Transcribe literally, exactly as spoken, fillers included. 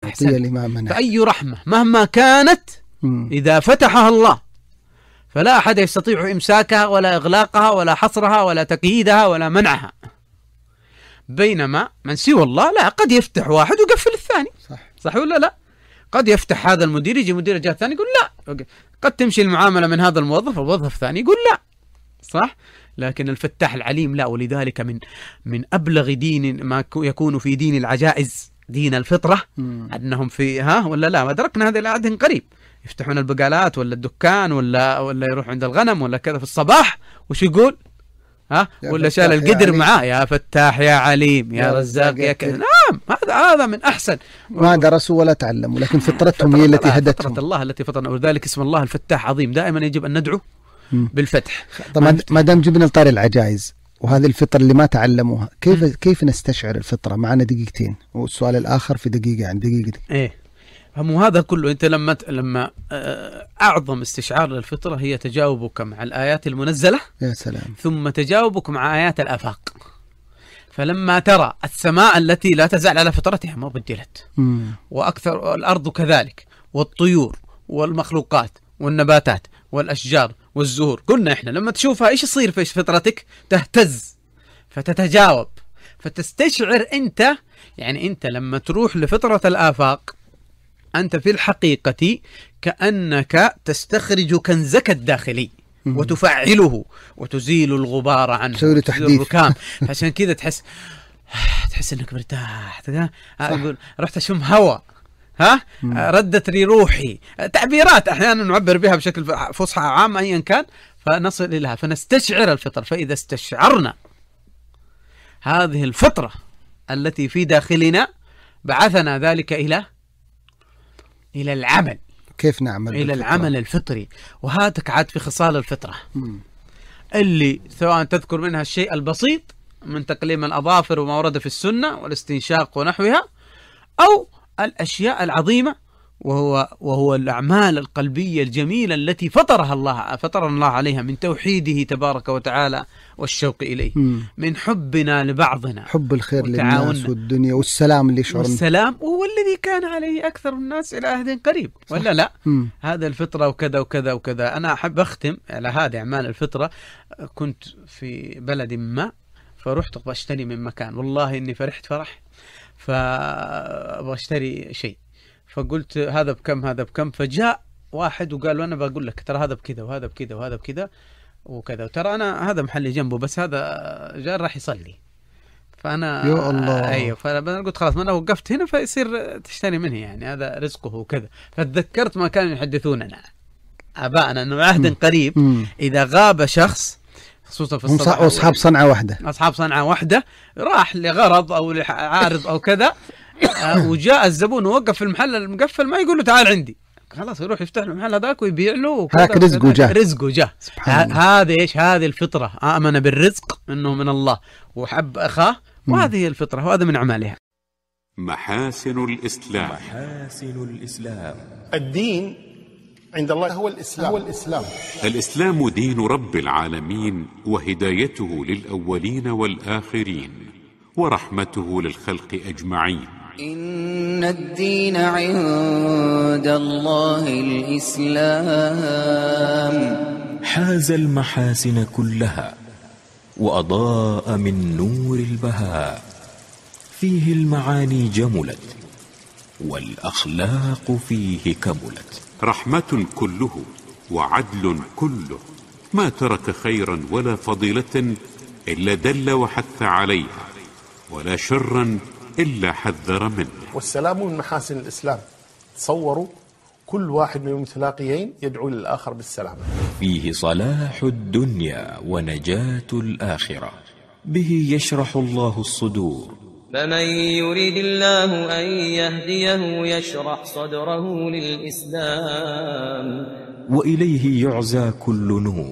عطية لما منع. فأي رحمة مهما كانت إذا فتحها الله فلا أحد يستطيع إمساكها ولا إغلاقها ولا حصرها ولا تقييدها ولا منعها. بينما من سوى الله لا، قد يفتح واحد ويقفل الثاني. صح, صح ولا لا؟ قد يفتح هذا المدير، يجي مدير جهة ثاني يقول لا. قد تمشي المعاملة من هذا الموظف وموظف ثاني يقول لا. صح؟ لكن الفتاح العليم لا. ولذلك من من أبلغ دين ما يكون في دين العجائز دين الفطرة مم. أنهم في ها ولا لا؟ أدركنا هذا العهد قريب، يفتحون البقالات ولا الدكان ولا ولا يروح عند الغنم ولا كذا في الصباح، وش يقول؟ ها ولا شال القدر معاه، يا فتاح يا عليم يا, يا رزاق يا كذا. نعم، هذا هذا من أحسن. ما درسوا ولا تعلموا، لكن فطرتهم هي التي هدتهم. فطرة الله التي فطرنا، ولذلك اسم الله الفتاح عظيم، دائما يجب أن ندعو مم. بالفتح. طبعا ما دام جبنا لطار العجائز وهذه الفطرة اللي ما تعلموها، كيف مم. كيف نستشعر الفطرة؟ معنا دقيقتين، والسؤال الآخر في دقيقة عن دقيقة دي. إيه هم هذا كله. أنت لما لما أعظم استشعار للفطرة هي تجاوبك مع الآيات المنزلة، يا سلام، ثم تجاوبك مع آيات الآفاق. فلما ترى السماء التي لا تزال على فطرتها ما بدلت، مم. وأكثر الأرض كذلك، والطيور والمخلوقات والنباتات والأشجار والزهور، قلنا إحنا لما تشوفها إيش يصير في فطرتك؟ تهتز فتتجاوب، فتستشعر أنت. يعني أنت لما تروح لفطرة الآفاق أنت في الحقيقة كأنك تستخرج كنزك الداخلي وتفعله وتزيل الغبار عنه، تسوي تحديث الركام. عشان كذا تحس تحس انك مرتاح. اقول رحت اشم هواء، ها ردت لي روحي، تعبيرات احيانا نعبر بها بشكل فصحى عام ايا كان، فنصل اليها فنستشعر الفطر. فاذا استشعرنا هذه الفطرة التي في داخلنا بعثنا ذلك الى الى العمل. كيف نعمل إلى بالفطرة؟ العمل الفطري. وهاتك عاد في خصال الفطرة مم. اللي سواء تذكر منها الشيء البسيط من تقليم الأظافر وما ورد في السنة والاستنشاق ونحوها، أو الأشياء العظيمة وهو وهو الأعمال القلبية الجميلة التي فطرها الله فطر الله عليها من توحيده تبارك وتعالى والشوق إليه، مم. من حبنا لبعضنا، حب الخير للناس والدنيا والسلام اللي يشعرون والسلام، وهو الذي كان عليه أكثر الناس إلى عهد قريب. صح. ولا لا؟ مم. هذا الفطرة وكذا وكذا وكذا. أنا أحب أختم على هذه أعمال الفطرة. كنت في بلد ما فرحت أبغى أشتري من مكان، والله إني فرحت فرح، فأبغى أشتري شيء، فقلت هذا بكم هذا بكم، فجاء واحد وقال أنا بقول لك ترى هذا بكذا وهذا بكذا وهذا بكذا وكذا، وترى أنا هذا محلي جنبه بس هذا جار راح يصلي. فأنا يا الله، أيوه، فأنا قلت خلاص ما أنا وقفت هنا فيصير تشتري منه، يعني هذا رزقه وكذا. فتذكرت ما كانوا يحدثوننا آباءنا أنه عهد قريب م. إذا غاب شخص خصوصا في الصباح، أصحاب صنعة واحدة أصحاب صنعة واحدة راح لغرض أو لعارض أو كذا وجاء الزبون ووقف في المحل المقفل ما يقول له تعال عندي، خلاص يروح يفتح له المحل هذاك ويبيع له، هاك رزقه جاء، رزقه جاء. هذا ايش؟ هذه الفطرة، آمن بالرزق انه من الله وحب اخاه، وهذه الفطرة وهذا من اعمالها. محاسن الاسلام. محاسن الاسلام. الدين عند الله هو الاسلام. هو الاسلام. الاسلام دين رب العالمين وهدايته للاولين والاخرين ورحمته للخلق اجمعين. إن الدين عند الله الإسلام. حاز المحاسن كلها وأضاء من نور البهاء، فيه المعاني جملت والأخلاق فيه كملت. رحمة كله وعدل كله، ما ترك خيرا ولا فضيلة إلا دل وحث عليها، ولا شرا إلا حذر منه. والسلام من محاسن الإسلام. تصوروا كل واحد من المتلاقيين يدعو للآخر بالسلام. فيه صلاح الدنيا ونجاة الآخرة، به يشرح الله الصدور. فمن يريد الله أن يهديه يشرح صدره للإسلام، وإليه يعزى كل نور.